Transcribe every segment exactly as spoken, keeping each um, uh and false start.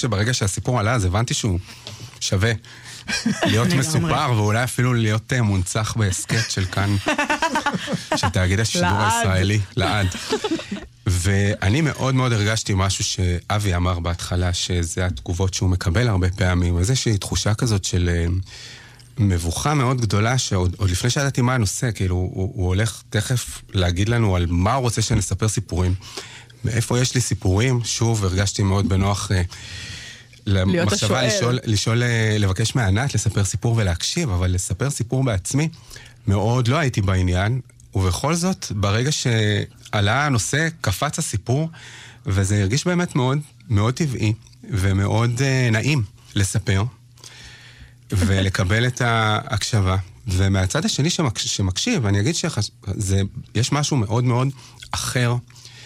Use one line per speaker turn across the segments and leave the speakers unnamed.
שברגע שהסיפור עלה, אז הבנתי שהוא שווה להיות מסופר, ואולי אפילו להיות מונצח בעסקט של כאן, של תאגיד השידור הישראלי, לעד. ואני מאוד מאוד הרגשתי משהו שאבי אמר בהתחלה, שזה התגובות שהוא מקבל הרבה פעמים, אז איזושהי תחושה כזאת של מבוכה מאוד גדולה, שעוד עוד לפני שידעתי מה הנושא, כאילו הוא, הוא הולך תכף להגיד לנו על מה הוא רוצה שנספר סיפורים. מאיפה יש לי סיפורים? שוב, הרגשתי מאוד בנוח למחשבה לשאול, לשאול, לבקש מענת, לספר סיפור ולהקשיב, אבל לספר סיפור בעצמי, מאוד לא הייתי בעניין, ובכל זאת, ברגע שעלה הנושא, קפץ הסיפור, וזה הרגיש באמת מאוד, מאוד טבעי, ומאוד uh, נעים לספר, ולקבל את ההקשבה. ומהצד השני שמקש, שמקשיב, אני אגיד שיש משהו מאוד מאוד אחר,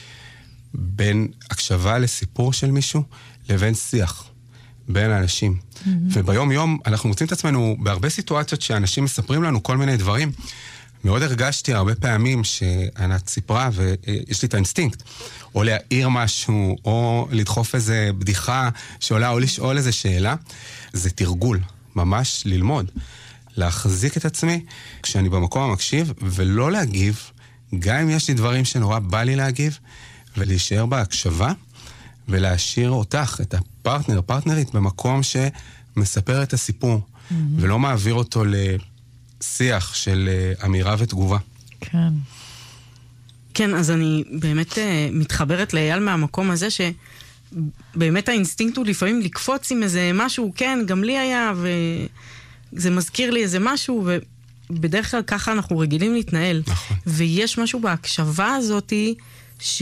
בין הקשבה לסיפור של מישהו, לבין שיח בין האנשים. Mm-hmm. וביום יום אנחנו מוצאים את עצמנו בהרבה סיטואציות שאנשים מספרים לנו כל מיני דברים. מאוד הרגשתי הרבה פעמים שענת סיפרה, ויש לי את האינסטינקט, או להעיר משהו, או לדחוף איזה בדיחה שעולה, או לשאול איזה שאלה. זה תרגול, ממש ללמוד. להחזיק את עצמי כשאני במקום המקשיב, ולא להגיב, גם אם יש לי דברים שנורא בא לי להגיב, ולהישאר בהקשבה, ולהשאיר אותך, את הפרטנר, פרטנרית, במקום שמספר את הסיפור, mm-hmm. ולא מעביר אותו לשיח של אמירה ותגובה.
כן.
כן, אז אני באמת uh, מתחברת לאייל מהמקום הזה, שבאמת האינסטינקט הוא לפעמים לקפוץ עם איזה משהו, כן, גם לי היה, וזה מזכיר לי איזה משהו, ובדרך כלל ככה אנחנו רגילים להתנהל.
נכון.
ויש משהו בהקשבה הזאת, ש...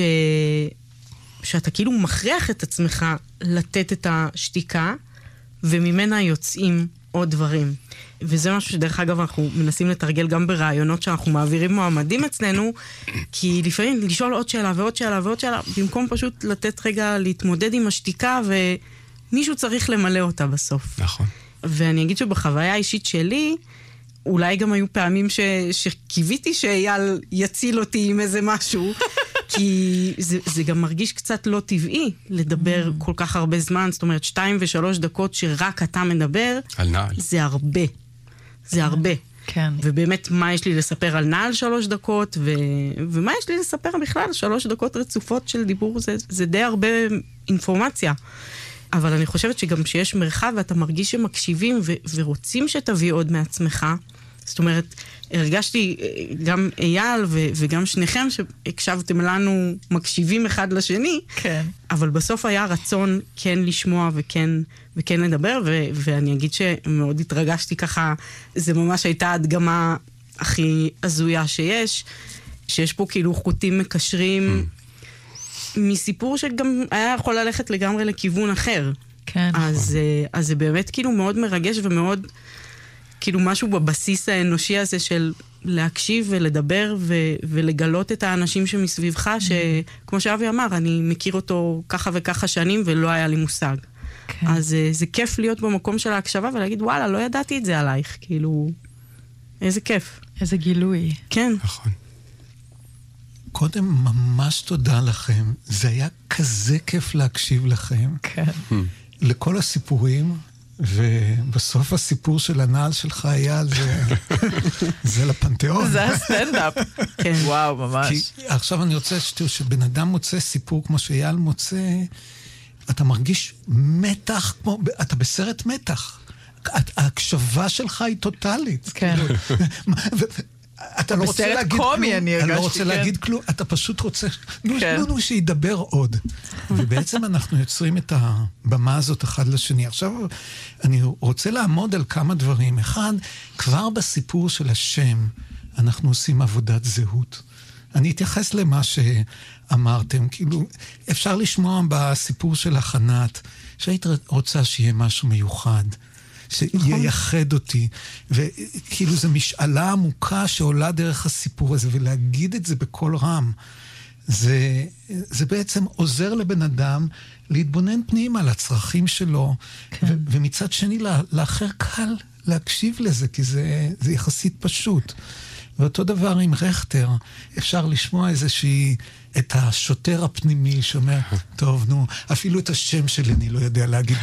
שאתה כאילו מכריח את עצמך לתת את השתיקה, וממנה יוצאים עוד דברים. וזה משהו שדרך אגב אנחנו מנסים לתרגל גם ברעיונות שאנחנו מעבירים מועמדים אצלנו, כי לפעמים לשאול עוד שאלה ועוד שאלה ועוד שאלה, במקום פשוט לתת רגע להתמודד עם השתיקה, ומישהו צריך למלא אותה בסוף.
נכון.
ואני אגיד שבחוויה האישית שלי, אולי גם היו פעמים ש... שקיוויתי שאייל יציל אותי עם איזה משהו, כי זה, זה גם מרגיש קצת לא טבעי לדבר כל כך הרבה זמן, זאת אומרת, שתיים ושלוש דקות שרק אתה מדבר,
על נעל.
זה הרבה. זה הרבה.
כן.
ובאמת, מה יש לי לספר על נעל שלוש דקות, ו... ומה יש לי לספר בכלל? שלוש דקות רצופות של דיבור, זה, זה די הרבה אינפורמציה. אבל אני חושבת שגם שיש מרחב, ואתה מרגיש שמקשיבים ו... ורוצים שתביא עוד מעצמך, זאת אומרת, הרגשתי גם אייל ו- וגם שניכם שהקשבתם לנו מקשיבים אחד לשני,
כן.
אבל בסוף היה רצון כן לשמוע וכן, וכן לדבר, ו- ואני אגיד שמאוד התרגשתי ככה, זה ממש הייתה הדגמה הכי הזויה שיש, שיש פה כאילו חוטים מקשרים mm. מסיפור שגם היה יכול ללכת לגמרי לכיוון אחר.
כן.
אז, אז זה באמת כאילו מאוד מרגש ומאוד... כאילו משהו בבסיס האנושי הזה של להקשיב ולדבר ו- ולגלות את האנשים שמסביבך, שכמו שאבי אמר, אני מכיר אותו ככה וככה שנים ולא היה לי מושג. כן. אז זה כיף להיות במקום של ההקשבה ולהגיד, וואלה, לא ידעתי את זה עלייך, כאילו, איזה כיף.
איזה גילוי.
כן.
נכון.
קודם ממש תודה לכם, זה היה כזה כיף להקשיב לכם.
כן.
לכל הסיפורים, ובסוף הסיפור של הנעל שלך היה על זה, זה לפנתיאון.
זה הסטנדאפ. כן, וואו, ממש.
כי עכשיו אני רוצה שתראו, שבן אדם מוצא סיפור כמו שאייל מוצא, אתה מרגיש מתח, כמו, אתה בסרט מתח. ההקשבה שלך היא טוטלית.
כן.
אתה לא רוצה להגיד כלום, אני לא רוצה להגיד כלום, אתה פשוט רוצה, נו, נו, שידבר עוד. ובעצם אנחנו יוצרים את הבמה הזאת אחד לשני. עכשיו, אני רוצה לעמוד על כמה דברים. אחד, כבר בסיפור של השם, אנחנו עושים עבודת זהות. אני אתייחס למה שאמרתם, כאילו, אפשר לשמוע בסיפור של החנת, שהיית רוצה שיהיה משהו מיוחד. שייחד אותי, וכאילו זו משאלה עמוקה שעולה דרך הסיפור הזה, ולהגיד את זה בכל רם, זה, זה בעצם עוזר לבן אדם להתבונן פנימה על הצרכים שלו, כן. ו- ומצד שני לאחר קל להקשיב לזה, כי זה, זה יחסית פשוט. ואותו דבר עם רכטר, אפשר לשמוע איזושהי, את השוטר הפנימי שאומר, טוב, נו, אפילו את השם שלי אני לא יודע להגיד